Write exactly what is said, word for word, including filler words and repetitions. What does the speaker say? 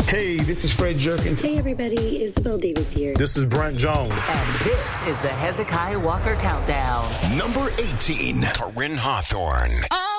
Hey, this is Fred Jerkins. Hey, everybody. Isabel Davis here. This is Brent Jones. And this is the Hezekiah Walker Countdown. Number eighteen, Corinne Hawthorne. Oh.